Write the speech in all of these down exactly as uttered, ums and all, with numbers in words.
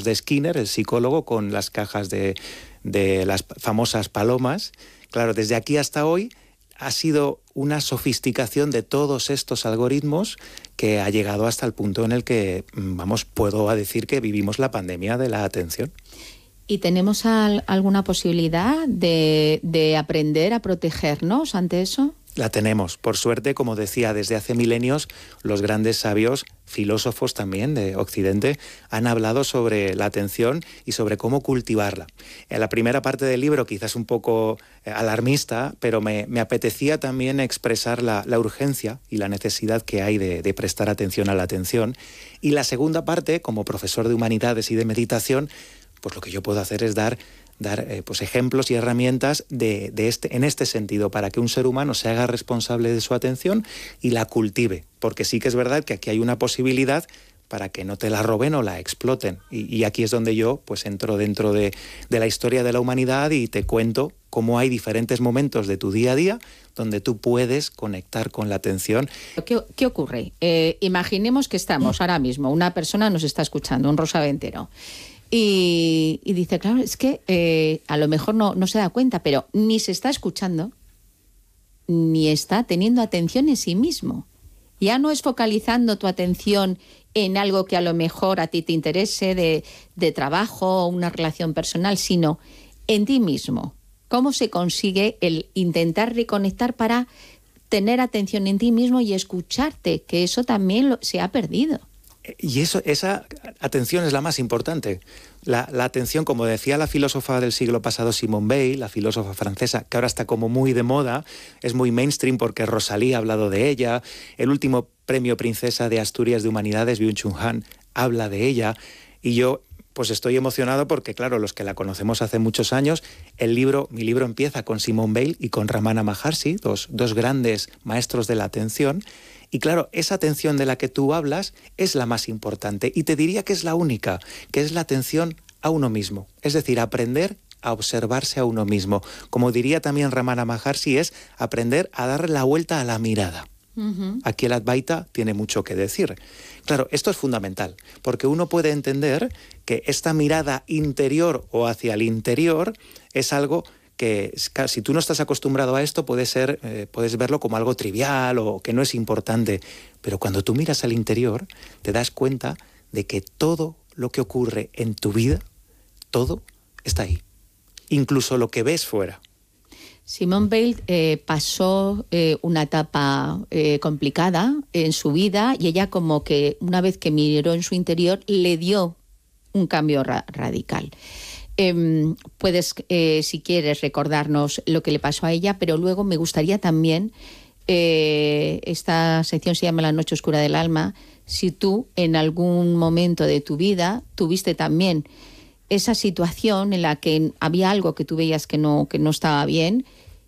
de Skinner, el psicólogo, con las cajas de, de las famosas palomas. Claro, desde aquí hasta hoy ha sido una sofisticación de todos estos algoritmos que ha llegado hasta el punto en el que, vamos, puedo decir que vivimos la pandemia de la atención. ¿Y tenemos al, alguna posibilidad de, de aprender a protegernos ante eso? La tenemos. Por suerte, como decía, desde hace milenios, los grandes sabios, filósofos también de Occidente, han hablado sobre la atención y sobre cómo cultivarla. En la primera parte del libro, quizás un poco alarmista, pero me, me apetecía también expresar la, la urgencia y la necesidad que hay de, de prestar atención a la atención. Y la segunda parte, como profesor de humanidades y de meditación, pues lo que yo puedo hacer es dar... dar eh, pues ejemplos y herramientas de, de este, en este sentido, para que un ser humano se haga responsable de su atención y la cultive, porque sí que es verdad que aquí hay una posibilidad para que no te la roben o la exploten, y, y aquí es donde yo pues entro dentro de, de la historia de la humanidad y te cuento cómo hay diferentes momentos de tu día a día donde tú puedes conectar con la atención. ¿Qué, qué ocurre? Eh, imaginemos que estamos ahora mismo, una persona nos está escuchando, un rosaventero, Y, y dice, claro, es que eh, a lo mejor no, no se da cuenta, pero ni se está escuchando, ni está teniendo atención en sí mismo. Ya no es focalizando tu atención en algo que a lo mejor a ti te interese, de, de trabajo o una relación personal, sino en ti mismo. ¿Cómo se consigue el intentar reconectar para tener atención en ti mismo y escucharte? Que eso también lo, se ha perdido. Y eso, esa atención es la más importante. La, la atención, como decía la filósofa del siglo pasado Simone Weil, la filósofa francesa, que ahora está como muy de moda, es muy mainstream porque Rosalía ha hablado de ella, el último premio Princesa de Asturias de Humanidades, Byung-Chul Han, habla de ella, y yo pues estoy emocionado porque, claro, los que la conocemos hace muchos años, el libro, mi libro empieza con Simone Weil y con Ramana Maharshi, dos, dos grandes maestros de la atención. Y claro, esa atención de la que tú hablas es la más importante, y te diría que es la única, que es la atención a uno mismo. Es decir, aprender a observarse a uno mismo. Como diría también Ramana Maharshi, es aprender a darle la vuelta a la mirada. Uh-huh. Aquí el Advaita tiene mucho que decir. Claro, esto es fundamental, porque uno puede entender que esta mirada interior o hacia el interior es algo que si tú no estás acostumbrado a esto puede ser, eh, puedes verlo como algo trivial o que no es importante, pero cuando tú miras al interior te das cuenta de que todo lo que ocurre en tu vida, todo está ahí, incluso lo que ves fuera. Simone Weil eh, pasó eh, una etapa eh, complicada en su vida, y ella, como que una vez que miró en su interior, le dio un cambio ra- radical. Eh, puedes, eh, si quieres, recordarnos lo que le pasó a ella, pero luego me gustaría también, eh, esta sección se llama La noche oscura del alma, si tú en algún momento de tu vida tuviste también esa situación en la que había algo que tú veías que no, que no estaba bien,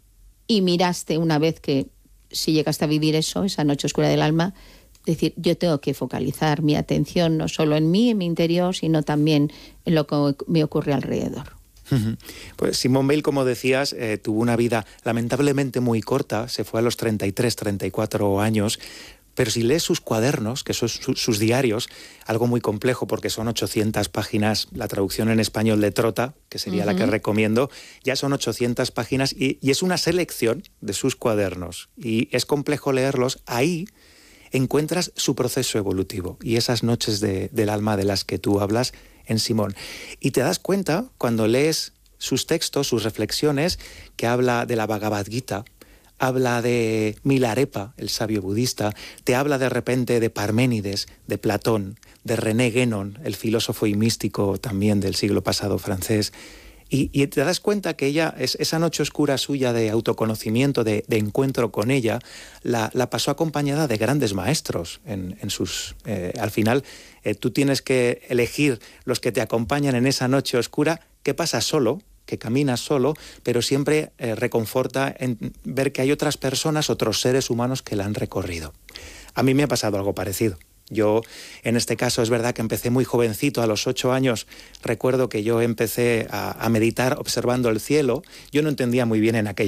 y miraste, una vez que, si llegaste a vivir eso, esa noche oscura del alma, decir, yo tengo que focalizar mi atención no solo en mí, en mi interior, sino también en lo que me ocurre alrededor. Pues Simone Weil, como decías, eh, tuvo una vida lamentablemente muy corta, se fue a los treinta y tres, treinta y cuatro años, pero si lees sus cuadernos, que son sus, sus diarios, algo muy complejo porque son ochocientas páginas, la traducción en español de Trota, que sería uh-huh. la que recomiendo, ya son ochocientas páginas y, y es una selección de sus cuadernos y es complejo leerlos. Ahí encuentras su proceso evolutivo y esas noches de, del alma de las que tú hablas en Simone. Y te das cuenta cuando lees sus textos, sus reflexiones, que habla de la Bhagavad Gita, habla de Milarepa, el sabio budista, te habla de repente de Parménides, de Platón, de René Guénon, el filósofo y místico también del siglo pasado francés. Y, y te das cuenta que ella, es, esa noche oscura suya de autoconocimiento, de, de encuentro con ella, la, la pasó acompañada de grandes maestros. En, en sus, eh, al final, eh, tú tienes que elegir los que te acompañan en esa noche oscura, que pasa solo, que caminas solo, pero siempre eh, reconforta en ver que hay otras personas, otros seres humanos que la han recorrido. A mí me ha pasado algo parecido. Yo, en este caso, es verdad que empecé muy jovencito, a los ocho años, recuerdo que yo empecé a, a meditar observando el cielo. Yo no entendía muy bien en aquella